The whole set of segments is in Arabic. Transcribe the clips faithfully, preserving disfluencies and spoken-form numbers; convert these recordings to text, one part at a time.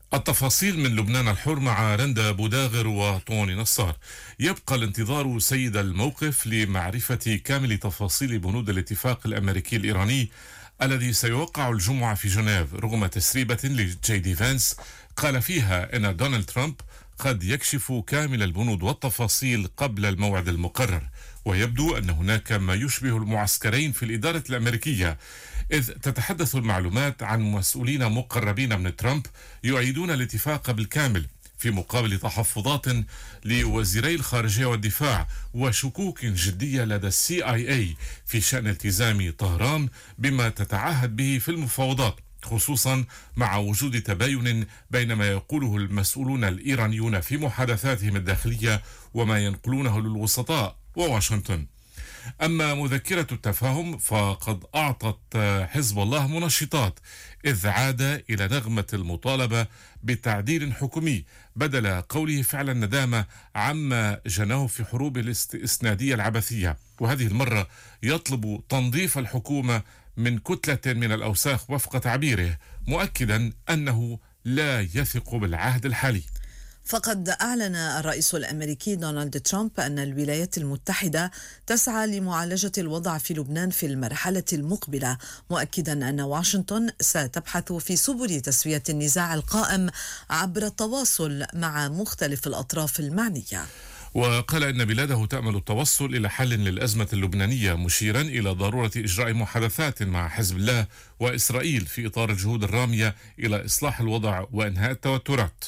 التفاصيل من لبنان الحر مع رندا بوداغر وطوني نصار. يبقى الانتظار سيد الموقف لمعرفة كامل تفاصيل بنود الاتفاق الأمريكي الإيراني الذي سيوقع الجمعة في جنيف رغم تسريبة لجي دي فانس قال فيها أن دونالد ترامب قد يكشف كامل البنود والتفاصيل قبل الموعد المقرر. ويبدو أن هناك ما يشبه المعسكرين في الإدارة الأمريكية، إذ تتحدث المعلومات عن مسؤولين مقربين من ترامب يؤيدون الاتفاق بالكامل في مقابل تحفظات لوزيري الخارجية والدفاع وشكوك جدية لدى السي آي اي في شأن التزام طهران بما تتعهد به في المفاوضات، خصوصا مع وجود تباين بين ما يقوله المسؤولون الإيرانيون في محادثاتهم الداخلية وما ينقلونه للوسطاء وواشنطن. أما مذكرة التفاهم فقد أعطت حزب الله منشطات، إذ عاد إلى نغمة المطالبة بتعديل حكومي بدل قوله فعل الندامة عما جناه في حروب الاستئنادية العبثية، وهذه المرة يطلب تنظيف الحكومة من كتلة من الأوساخ وفق تعبيره، مؤكدا أنه لا يثق بالعهد الحالي. فقد أعلن الرئيس الأمريكي دونالد ترامب أن الولايات المتحدة تسعى لمعالجة الوضع في لبنان في المرحلة المقبلة، مؤكدا أن واشنطن ستبحث في سبل تسوية النزاع القائم عبر التواصل مع مختلف الأطراف المعنية. وقال إن بلاده تأمل التوصل إلى حل للأزمة اللبنانية، مشيرا إلى ضرورة إجراء محادثات مع حزب الله وإسرائيل في إطار الجهود الرامية إلى إصلاح الوضع وإنهاء التوترات.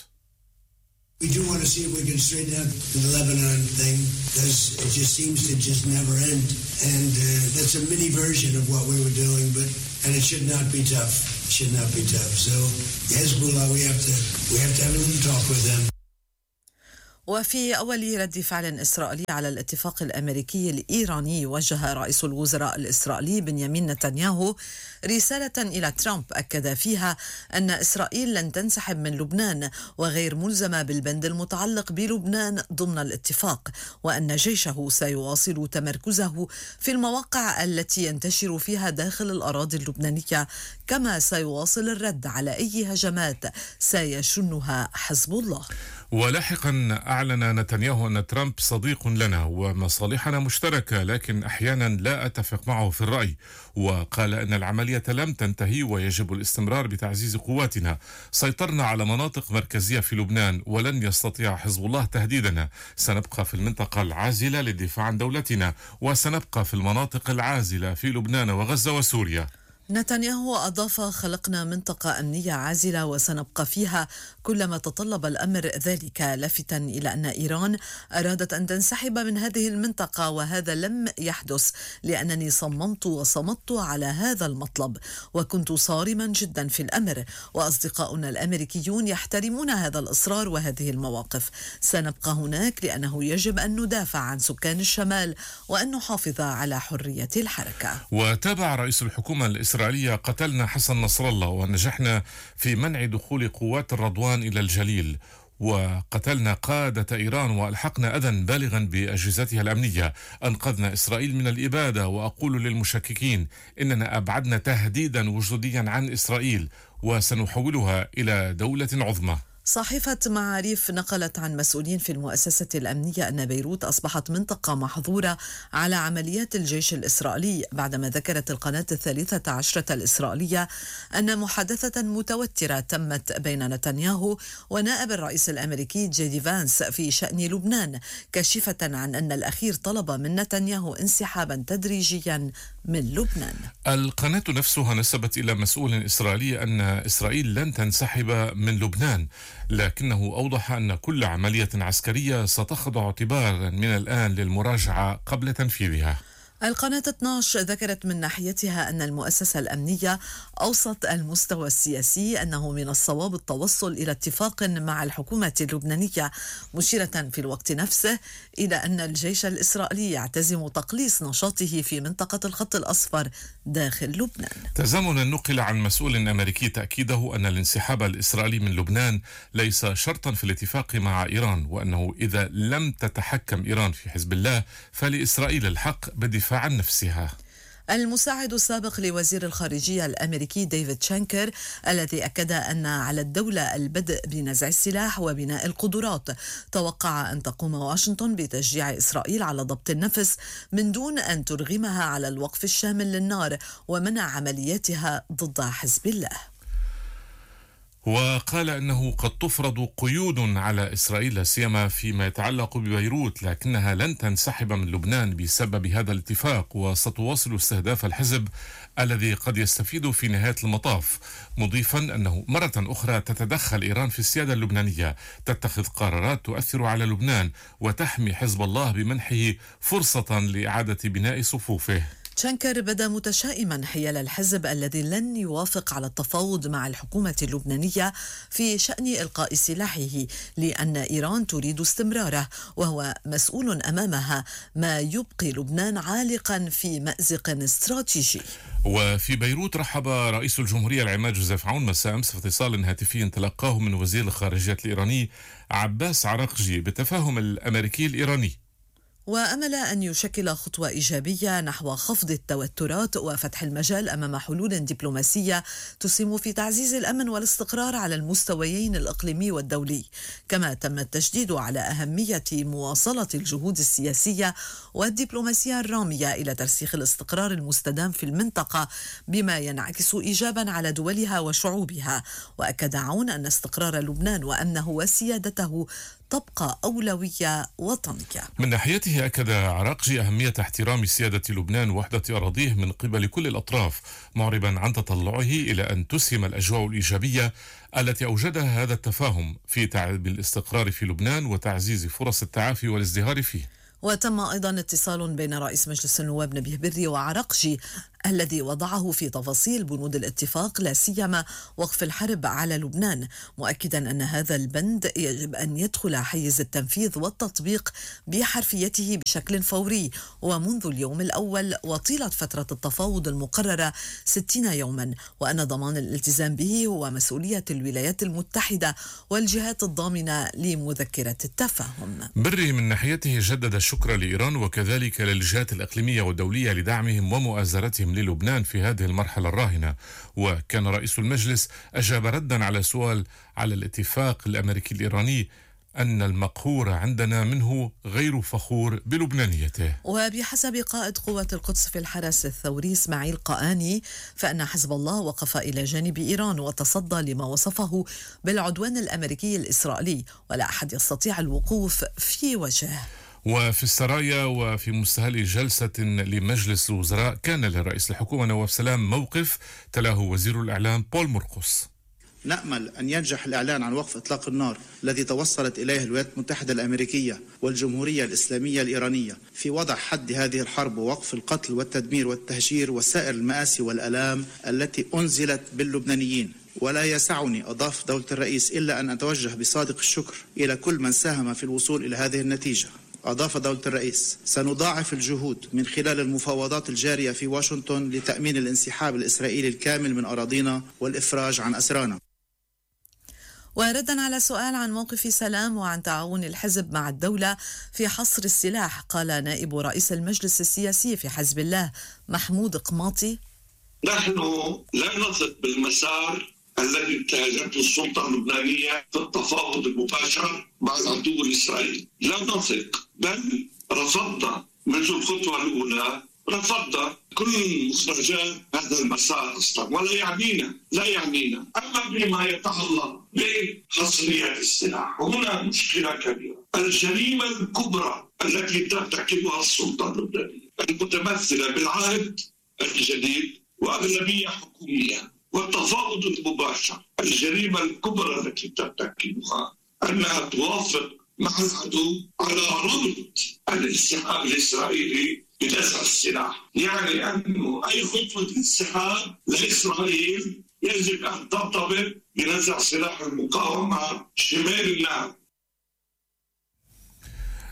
We do want to see if we can straighten out the Lebanon thing, because it just seems to just never end. And uh, that's a mini version of what we were doing, but and it should not be tough. It should not be tough. So Hezbollah, we have to we have to have a little talk with them. وفي أول رد فعل إسرائيلي على الاتفاق الأمريكي الإيراني، وجه رئيس الوزراء الإسرائيلي بنيامين نتنياهو رسالة إلى ترامب أكد فيها أن إسرائيل لن تنسحب من لبنان وغير ملزمة بالبند المتعلق بلبنان ضمن الاتفاق، وأن جيشه سيواصل تمركزه في المواقع التي ينتشر فيها داخل الأراضي اللبنانية، كما سيواصل الرد على أي هجمات سيشنها حزب الله. ولاحقا أعلن نتنياهو أن ترامب صديق لنا ومصالحنا مشتركة، لكن أحيانا لا أتفق معه في الرأي، وقال أن العملية لم تنتهي ويجب الاستمرار بتعزيز قواتنا. سيطرنا على مناطق مركزية في لبنان ولن يستطيع حزب الله تهديدنا. سنبقى في المنطقة العازلة للدفاع عن دولتنا، وسنبقى في المناطق العازلة في لبنان وغزة وسوريا. نتنياهو أضاف: خلقنا منطقة أمنية عازلة وسنبقى فيها كلما تطلب الأمر ذلك، لافتا إلى أن إيران أرادت أن تنسحب من هذه المنطقة وهذا لم يحدث، لأنني صممت وصمت على هذا المطلب وكنت صارما جدا في الأمر، وأصدقاؤنا الأمريكيون يحترمون هذا الإصرار وهذه المواقف. سنبقى هناك لأنه يجب أن ندافع عن سكان الشمال وأن نحافظ على حرية الحركة. وتابع رئيس الحكومة الإسرائيلية: قتلنا حسن نصر الله ونجحنا في منع دخول قوات الرضوان إلى الجليل، وقتلنا قادة إيران وألحقنا أذى بالغا بأجهزتها الأمنية، أنقذنا إسرائيل من الإبادة. وأقول للمشككين إننا أبعدنا تهديدا وجوديا عن إسرائيل وسنحولها إلى دولة عظمى. صحيفة معاريف نقلت عن مسؤولين في المؤسسة الأمنية أن بيروت أصبحت منطقة محظورة على عمليات الجيش الإسرائيلي، بعدما ذكرت القناة الثالثة عشرة الإسرائيلية أن محادثة متوترة تمت بين نتنياهو ونائب الرئيس الأمريكي جي دي فانس في شأن لبنان، كاشفة عن أن الأخير طلب من نتنياهو انسحابا تدريجيا من لبنان. القناة نفسها نسبت إلى مسؤول إسرائيلي أن إسرائيل لن تنسحب من لبنان، لكنه أوضح أن كل عملية عسكرية ستخضع اعتبارا من الآن للمراجعة قبل تنفيذها. القناة اثني عشر ذكرت من ناحيتها أن المؤسسة الأمنية أوصت المستوى السياسي أنه من الصواب التوصل إلى اتفاق مع الحكومة اللبنانية، مشيرة في الوقت نفسه إلى أن الجيش الإسرائيلي يعتزم تقليص نشاطه في منطقة الخط الأصفر داخل لبنان. تزامنا نقل عن مسؤول أمريكي تأكيده أن الانسحاب الإسرائيلي من لبنان ليس شرطا في الاتفاق مع إيران، وأنه إذا لم تتحكم إيران في حزب الله فلإسرائيل الحق بالدفاع عن نفسها. المساعد السابق لوزير الخارجية الأمريكي ديفيد شانكر الذي أكد أن على الدولة البدء بنزع السلاح وبناء القدرات، توقع أن تقوم واشنطن بتشجيع إسرائيل على ضبط النفس من دون أن ترغمها على الوقف الشامل للنار ومنع عملياتها ضد حزب الله. وقال أنه قد تفرض قيود على إسرائيل لا سيما فيما يتعلق ببيروت، لكنها لن تنسحب من لبنان بسبب هذا الاتفاق، وستواصل استهداف الحزب الذي قد يستفيد في نهاية المطاف، مضيفا أنه مرة أخرى تتدخل إيران في السيادة اللبنانية، تتخذ قرارات تؤثر على لبنان وتحمي حزب الله بمنحه فرصة لإعادة بناء صفوفه. شانكر بدا متشائما حيال الحزب الذي لن يوافق على التفاوض مع الحكومة اللبنانية في شأن إلقاء سلاحه لأن إيران تريد استمراره، وهو مسؤول أمامها، ما يبقي لبنان عالقا في مأزق استراتيجي. وفي بيروت رحب رئيس الجمهورية العماد جوزيف عون مساء أمس في اتصال هاتفي تلقاه من وزير الخارجية الإيراني عباس عراقجي بالتفاهم الأمريكي الإيراني، وأمل أن يشكل خطوة إيجابية نحو خفض التوترات وفتح المجال أمام حلول دبلوماسية تسهم في تعزيز الأمن والاستقرار على المستويين الإقليمي والدولي. كما تم التشديد على أهمية مواصلة الجهود السياسية والدبلوماسية الرامية إلى ترسيخ الاستقرار المستدام في المنطقة بما ينعكس إيجابا على دولها وشعوبها. وأكد عون أن استقرار لبنان وأمنه وسيادته تبقى أولوية وطنية. من ناحيته أكد عراقجي أهمية احترام سيادة لبنان ووحدة أراضيه من قبل كل الأطراف، معربا عن تطلعه إلى أن تسهم الأجواء الإيجابية التي أوجدها هذا التفاهم في تعزيز الاستقرار في لبنان وتعزيز فرص التعافي والازدهار فيه. وتم أيضا اتصال بين رئيس مجلس النواب نبيه بري وعراقجي الذي وضعه في تفاصيل بنود الاتفاق لا سيما وقف الحرب على لبنان، مؤكدا أن هذا البند يجب أن يدخل حيز التنفيذ والتطبيق بحرفيته بشكل فوري ومنذ اليوم الأول وطيلة فترة التفاوض المقررة ستين يوما، وأن ضمان الالتزام به هو مسؤولية الولايات المتحدة والجهات الضامنة لمذكرة التفاهم. بري من ناحيته جدد الشكر لإيران وكذلك للجهات الإقليمية والدولية لدعمهم ومؤازرتهم للبنان في هذه المرحلة الراهنة. وكان رئيس المجلس أجاب ردا على سؤال على الاتفاق الأمريكي الإيراني أن المقهور عندنا منه غير فخور بلبنانيته. وبحسب قائد قوة القدس في الحرس الثوري إسماعيل قآني فإن حزب الله وقف إلى جانب إيران وتصدى لما وصفه بالعدوان الأمريكي الإسرائيلي، ولا أحد يستطيع الوقوف في وجهه. وفي السرايا وفي مستهل جلسة لمجلس الوزراء كان لرئيس الحكومة نواف سلام موقف تلاه وزير الإعلام بول مرقس. نأمل أن ينجح الإعلان عن وقف إطلاق النار الذي توصلت إليه الولايات المتحدة الأمريكية والجمهورية الإسلامية الإيرانية في وضع حد هذه الحرب ووقف القتل والتدمير والتهجير وسائر المآسي والآلام التي أنزلت باللبنانيين. ولا يسعني أضاف دولة الرئيس إلا أن أتوجه بصادق الشكر إلى كل من ساهم في الوصول إلى هذه النتيجة. أضاف دولة الرئيس: سنضاعف الجهود من خلال المفاوضات الجارية في واشنطن لتأمين الانسحاب الإسرائيلي الكامل من أراضينا والإفراج عن أسرانا. وردا على سؤال عن موقف سلام وعن تعاون الحزب مع الدولة في حصر السلاح، قال نائب رئيس المجلس السياسي في حزب الله محمود قماطي: نحن لا نثق بالمسار الذي اتجهته السلطة اللبنانية في التفاوض المباشر مع العدو الإسرائيلي، لا نثق، بل رفضنا منذ الخطوة الأولى، رفضنا كل مخرجات هذا المسار أصلا، ولا يعنينا لا يعنينا أما بما يتعلق بحصرية السلاح. هنا مشكلة كبيرة، الجريمة الكبرى التي ترتكبها السلطة اللبنانية المتمثلة بالعهد الجديد وأغلبية حكومية والتفاوض المباشر. الجريمة الكبرى التي ترتكبها أنها توافق مع العدو على رفض الانسحاب الإسرائيلي بنزع السلاح، يعني أنه أي خطوة انسحاب لإسرائيل يجب أن ترتبط بنزع سلاح المقاومة شمال النهر.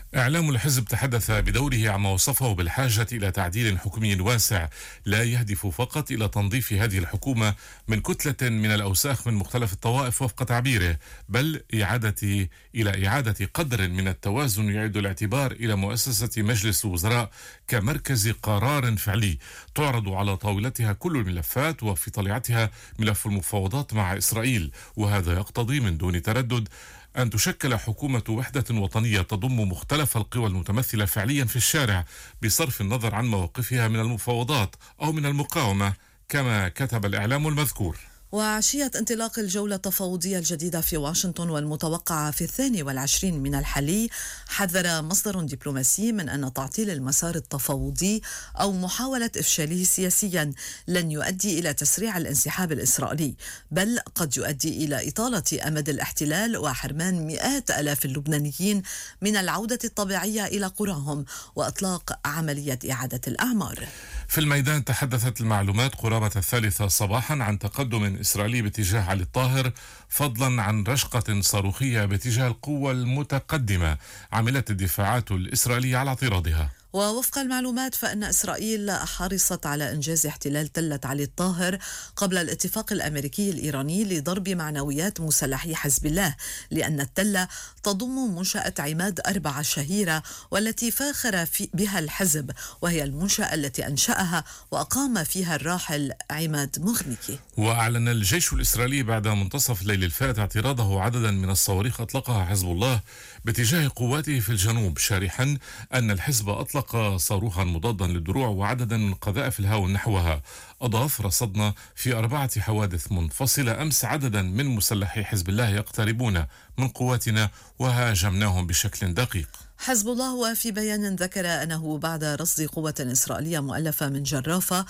إعلام الحزب تحدث بدوره عما وصفه بالحاجة إلى تعديل حكومي واسع لا يهدف فقط إلى تنظيف هذه الحكومة من كتلة من الأوساخ من مختلف الطوائف وفق تعبيره، بل إعادة إلى إعادة قدر من التوازن يعيد الاعتبار إلى مؤسسة مجلس الوزراء كمركز قرار فعلي تعرض على طاولتها كل الملفات وفي طليعتها ملف المفاوضات مع إسرائيل، وهذا يقتضي من دون تردد أن تشكل حكومة وحدة وطنية تضم مختلف القوى المتمثلة فعليا في الشارع بصرف النظر عن مواقفها من المفاوضات أو من المقاومة كما كتب الإعلام المذكور. وعشية انطلاق الجولة التفاوضية الجديدة في واشنطن والمتوقعة في الثاني والعشرين من الحلي، حذر مصدر دبلوماسي من أن تعطيل المسار التفاوضي أو محاولة إفشاله سياسيا لن يؤدي إلى تسريع الانسحاب الإسرائيلي، بل قد يؤدي إلى إطالة أمد الاحتلال وحرمان مئات آلاف اللبنانيين من العودة الطبيعية إلى قراهم وإطلاق عملية إعادة الأعمار. في الميدان تحدثت المعلومات قرابة الثالثة صباحا عن تقدم إسرائيلي باتجاه علي الطاهر، فضلا عن رشقة صاروخية باتجاه القوة المتقدمة عملت الدفاعات الإسرائيلية على اعتراضها. ووفق المعلومات فإن إسرائيل حرصت على إنجاز احتلال تلة علي الطاهر قبل الاتفاق الأمريكي الإيراني لضرب معنويات مسلحي حزب الله، لأن التلة تضم منشأة عماد أربعة الشهيرة والتي فاخر بها الحزب، وهي المنشأة التي أنشأها وأقام فيها الراحل عماد مغنيكي. وأعلن الجيش الإسرائيلي بعد منتصف الليل الفات اعتراضه عددا من الصواريخ أطلقها حزب الله باتجاه قواته في الجنوب، شارحا أن الحزب أطلق صاروخا مضادا للدروع وعددا من قذائف الهاون نحوها. أضاف: رصدنا في أربعة حوادث منفصلة أمس عددا من مسلحي حزب الله يقتربون من قواتنا وهاجمناهم بشكل دقيق. حزب الله وفي بيان ذكر أنه بعد رصد قوة إسرائيلية مؤلفة من جرافة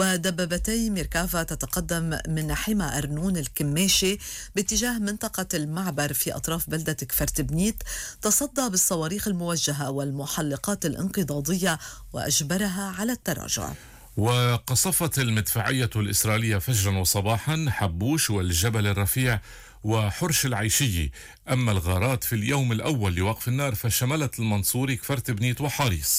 ودبابتي ميركافا تتقدم من حمى أرنون الكماشي باتجاه منطقة المعبر في أطراف بلدة كفرتبنيت، تصدى بالصواريخ الموجهة والمحلقات الانقضاضية وأجبرها على التراجع. وقصفت المدفعية الإسرائيلية فجرا وصباحا حبوش والجبل الرفيع وحرش العيشي. أما الغارات في اليوم الأول لوقف النار فشملت المنصوري كفرتبنيت وحاريص.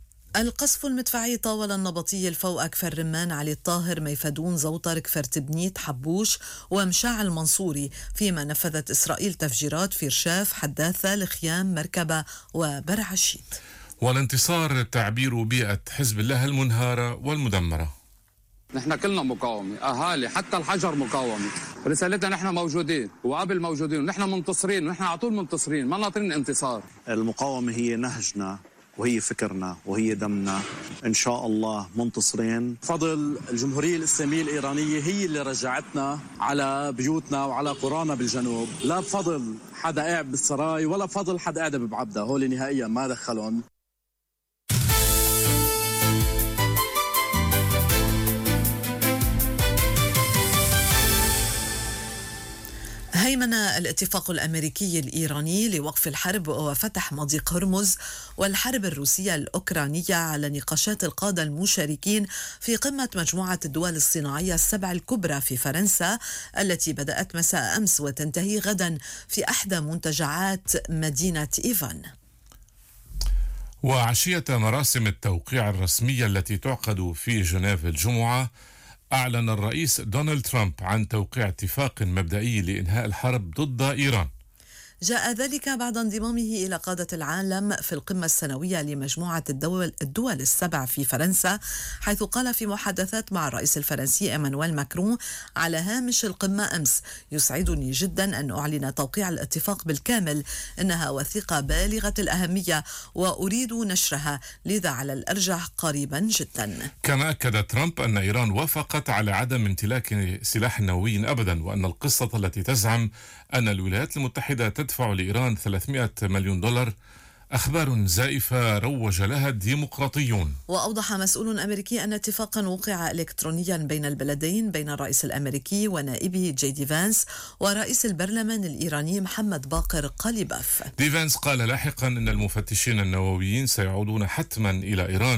القصف المدفعي طاول النبطي الفوق كفر رمان علي الطاهر ميفدون زوطر كفرتبنيت حبوش ومشاع المنصوري، فيما نفذت إسرائيل تفجيرات في رشاف حداثة الخيام مركبة وبرع الشيد. والانتصار تعبير بيئة حزب الله المنهارة والمدمرة. نحن كلنا مقاومة، أهالي حتى الحجر مقاومة، رسالتنا نحن موجودين وقبل موجودين ونحن منتصرين ونحن على طول منتصرين، ما ناطرين انتصار. المقاومة هي نهجنا وهي فكرنا وهي دمنا، إن شاء الله منتصرين. فضل الجمهورية الإسلامية الإيرانية هي اللي رجعتنا على بيوتنا وعلى قرانا بالجنوب، لا بفضل حدا قاعد بالسراي ولا بفضل حدا قاعد ببعبدة، هول نهائيا ما دخلهم. هيمن الاتفاق الأمريكي الإيراني لوقف الحرب وفتح مضيق هرمز والحرب الروسية الأوكرانية على نقاشات القادة المشاركين في قمة مجموعة الدول الصناعية السبع الكبرى في فرنسا التي بدأت مساء أمس وتنتهي غدا في أحدى منتجعات مدينة إيفان. وعشية مراسم التوقيع الرسمية التي تعقد في جنيف الجمعة، أعلن الرئيس دونالد ترامب عن توقيع اتفاق مبدئي لإنهاء الحرب ضد إيران. جاء ذلك بعد انضمامه إلى قادة العالم في القمة السنوية لمجموعة الدول, الدول السبع في فرنسا، حيث قال في محادثات مع الرئيس الفرنسي إيمانويل ماكرون على هامش القمة أمس: يسعدني جدا أن أعلن توقيع الاتفاق بالكامل، إنها وثيقة بالغة الأهمية وأريد نشرها، لذا على الأرجح قريبا جدا. كما أكد ترامب أن إيران وافقت على عدم امتلاك سلاح نووي أبدا، وأن القصة التي تزعم أن الولايات المتحدة تدفع لإيران ثلاثمائة مليون دولار أخبار زائفة روج لها الديمقراطيون. وأوضح مسؤول أمريكي أن اتفاقا وقع إلكترونيا بين البلدين بين الرئيس الأمريكي ونائبه جي دي فانس ورئيس البرلمان الإيراني محمد باقر قاليباف. دي فانس قال لاحقا أن المفتشين النوويين سيعودون حتما إلى إيران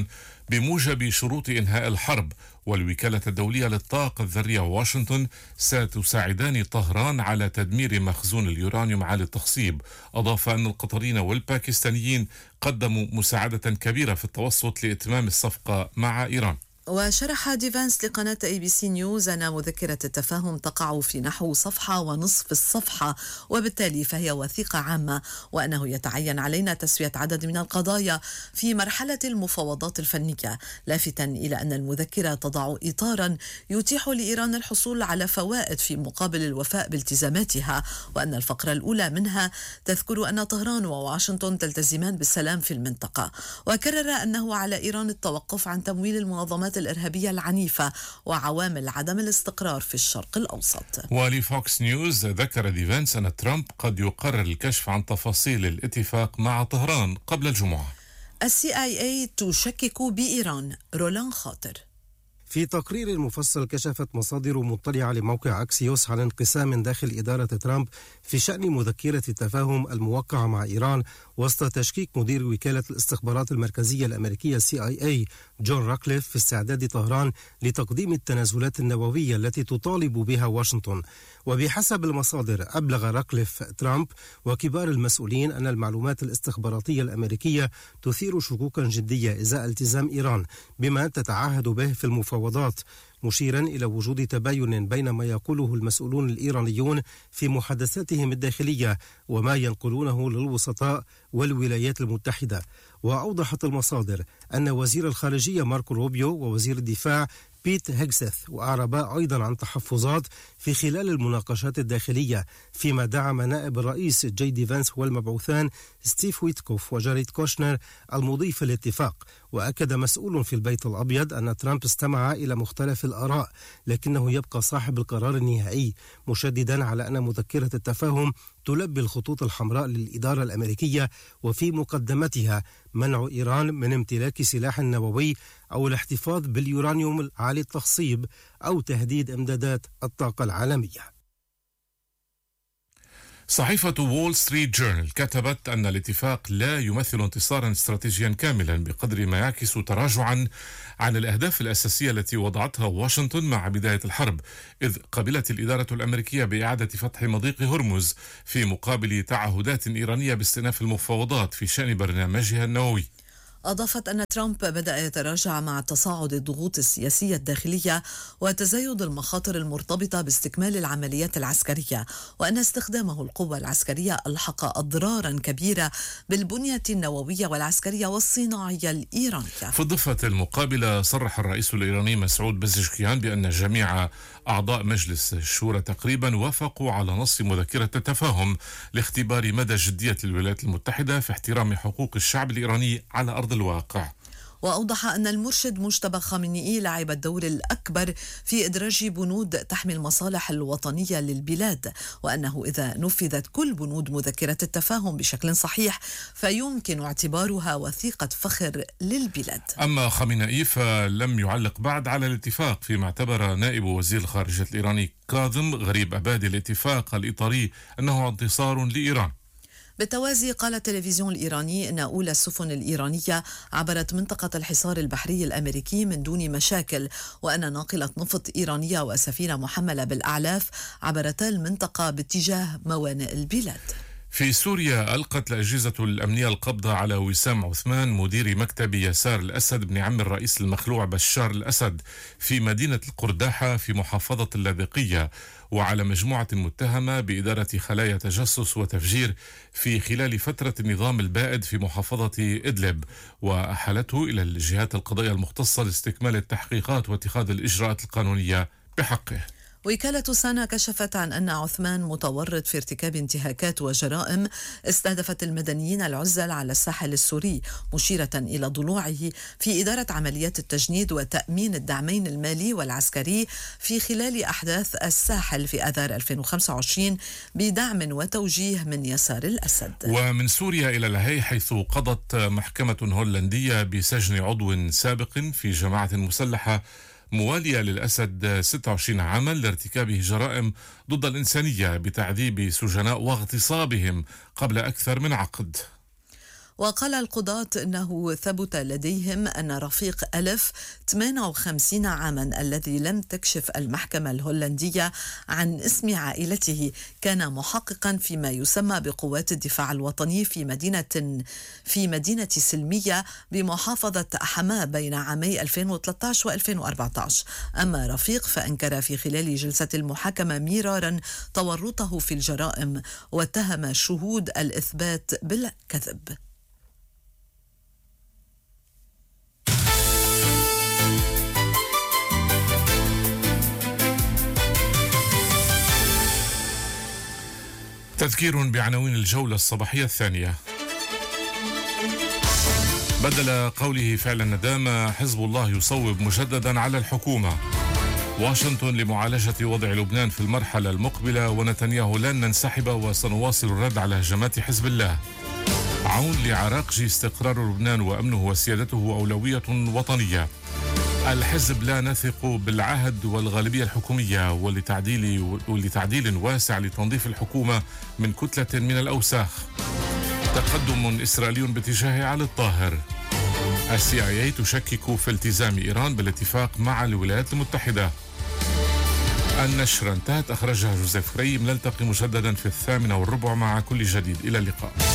بموجب شروط إنهاء الحرب، والوكالة الدولية للطاقة الذرية وواشنطن ستساعدان طهران على تدمير مخزون اليورانيوم عالي التخصيب. أضاف أن القطريين والباكستانيين قدموا مساعدة كبيرة في التوسط لإتمام الصفقة مع إيران. وشرح ديفانس لقناة اي بي سي نيوز أن مذكرة التفاهم تقع في نحو صفحة ونصف الصفحة، وبالتالي فهي وثيقة عامة، وأنه يتعين علينا تسوية عدد من القضايا في مرحلة المفاوضات الفنية، لافتا إلى أن المذكرة تضع إطارا يتيح لإيران الحصول على فوائد في مقابل الوفاء بالتزاماتها، وأن الفقرة الأولى منها تذكر أن طهران وواشنطن تلتزمان بالسلام في المنطقة، وكرر أنه على إيران التوقف عن تمويل المنظمات الإرهابية العنيفة وعوامل عدم الاستقرار في الشرق الأوسط. ولفوكس نيوز ذكر ديفانس أن ترامب قد يقرر الكشف عن تفاصيل الاتفاق مع طهران قبل الجمعة. السي آي إيه تشكك بإيران. رولان خاطر. في تقرير مفصل كشفت مصادر مطلعة لموقع أكسيوس عن انقسام داخل إدارة ترامب في شأن مذكرة التفاهم الموقعة مع إيران، وسط تشكيك مدير وكالة الاستخبارات المركزية الأمريكية سي آي إيه جون راكليف في استعداد طهران لتقديم التنازلات النووية التي تطالب بها واشنطن. وبحسب المصادر أبلغ راكليف ترامب وكبار المسؤولين أن المعلومات الاستخباراتية الأمريكية تثير شكوكا جدية إزاء التزام إيران بما تتعهد به في المفاوضات، مشيرا إلى وجود تباين بين ما يقوله المسؤولون الإيرانيون في محادثاتهم الداخلية وما ينقلونه للوسطاء والولايات المتحدة. وأوضحت المصادر أن وزير الخارجية ماركو روبيو ووزير الدفاع بيت هيغسيث وأعربا أيضا عن تحفظات في خلال المناقشات الداخلية، فيما دعم نائب الرئيس جي دي فانس والمبعوثان ستيف ويتكوف وجاريد كوشنر المضي في الاتفاق. وأكد مسؤول في البيت الأبيض أن ترامب استمع إلى مختلف الآراء لكنه يبقى صاحب القرار النهائي، مشددا على أن مذكرة التفاهم تلبي الخطوط الحمراء للإدارة الأمريكية، وفي مقدمتها منع إيران من امتلاك سلاح نووي أو الاحتفاظ باليورانيوم عالي التخصيب أو تهديد إمدادات الطاقة العالمية. صحيفة وول ستريت جورنال كتبت أن الاتفاق لا يمثل انتصارا استراتيجيا كاملا بقدر ما يعكس تراجعا عن الأهداف الأساسية التي وضعتها واشنطن مع بداية الحرب، إذ قبلت الإدارة الأمريكية بإعادة فتح مضيق هرمز في مقابل تعهدات إيرانية باستئناف المفاوضات في شأن برنامجها النووي. أضافت أن ترامب بدأ يتراجع مع تصاعد الضغوط السياسية الداخلية وتزايد المخاطر المرتبطة باستكمال العمليات العسكرية، وأن استخدامه القوة العسكرية ألحق أضرارا كبيرة بالبنية النووية والعسكرية والصناعية الإيرانية. في الضفة المقابلة صرح الرئيس الإيراني مسعود بزشكيان بأن جميع أعضاء مجلس الشورى تقريبا وافقوا على نص مذكرة التفاهم لاختبار مدى جدية الولايات المتحدة في احترام حقوق الشعب الإيراني على أرض الواقع. وأوضح أن المرشد مجتبى خامنئي لعب الدور الأكبر في إدراج بنود تحمي المصالح الوطنية للبلاد، وأنه إذا نفذت كل بنود مذكرة التفاهم بشكل صحيح فيمكن اعتبارها وثيقة فخر للبلاد. أما خامنئي فلم يعلق بعد على الاتفاق، فيما اعتبر نائب وزير الخارجية الإيراني كاظم غريب أبادي الاتفاق الإطاري أنه انتصار لإيران. بالتوازي قال التلفزيون الإيراني أن أولى السفن الإيرانية عبرت منطقة الحصار البحري الأمريكي من دون مشاكل، وأن ناقلة نفط إيرانية وسفينة محملة بالأعلاف عبرتا المنطقة باتجاه موانئ البلاد. في سوريا ألقت الأجهزة الأمنية القبض على وسام عثمان مدير مكتب يسار الأسد بن عم الرئيس المخلوع بشار الأسد في مدينة القرداحة في محافظة اللاذقية، وعلى مجموعة متهمة بإدارة خلايا تجسس وتفجير في خلال فترة النظام البائد في محافظة إدلب، وأحالته إلى الجهات القضائية المختصة لاستكمال التحقيقات واتخاذ الإجراءات القانونية بحقه. وكالة سانا كشفت عن أن عثمان متورط في ارتكاب انتهاكات وجرائم استهدفت المدنيين العزل على الساحل السوري، مشيرة إلى ضلوعه في إدارة عمليات التجنيد وتأمين الدعمين المالي والعسكري في خلال أحداث الساحل في آذار ألفين وخمسة وعشرين بدعم وتوجيه من يسار الأسد. ومن سوريا إلى الهي، حيث قضت محكمة هولندية بسجن عضو سابق في جماعة مسلحة موالية للأسد ستة وعشرين عاما لارتكابه جرائم ضد الإنسانية بتعذيب سجناء واغتصابهم قبل أكثر من عقد. وقال القضاة أنه ثبت لديهم أن رفيق ألف ثمانية وخمسين عاما الذي لم تكشف المحكمة الهولندية عن اسم عائلته كان محققا فيما يسمى بقوات الدفاع الوطني في مدينة في مدينة سلمية بمحافظة حماة بين عامي ألفين وثلاثة عشر وألفين وأربعة عشر. أما رفيق فأنكر في خلال جلسة المحاكمة مرارا تورطه في الجرائم واتهم شهود الإثبات بالكذب. تذكير بعناوين الجولة الصباحية الثانية. بدل قوله فعل الندامة، حزب الله يصوب مجددا على الحكومة. واشنطن لمعالجة وضع لبنان في المرحلة المقبلة، ونتنياهو لن ننسحب وسنواصل الرد على هجمات حزب الله. عون لعراقجي، استقرار لبنان وأمنه وسيادته أولوية وطنية. الحزب لا نثق بالعهد والغالبية الحكومية ولتعديل, ولتعديل واسع لتنظيف الحكومة من كتلة من الأوساخ. تقدم إسرائيلي باتجاه علي الطاهر. السي آي إيه تشكك في التزام إيران بالاتفاق مع الولايات المتحدة. النشرة انتهت، أخرجها جوزيف ريم. نلتقي مجددا في الثامنة والربع مع كل جديد. إلى اللقاء.